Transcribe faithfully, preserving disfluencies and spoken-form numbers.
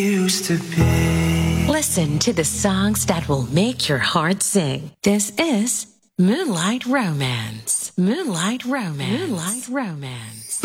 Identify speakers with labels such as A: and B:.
A: used to be.
B: Listen to the songs that will make your heart sing. This is Moonlight Romance. Moonlight Romance. Moonlight Romance.